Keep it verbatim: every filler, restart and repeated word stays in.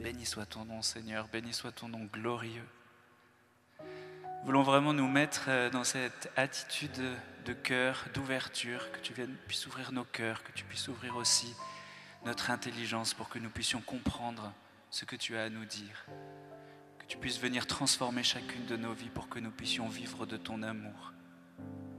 Béni soit ton nom, Seigneur, béni soit ton nom glorieux. Nous voulons vraiment nous mettre dans cette attitude de cœur, d'ouverture, que tu viennes, puisses ouvrir nos cœurs, que tu puisses ouvrir aussi notre intelligence pour que nous puissions comprendre ce que tu as à nous dire. Que tu puisses venir transformer chacune de nos vies pour que nous puissions vivre de ton amour.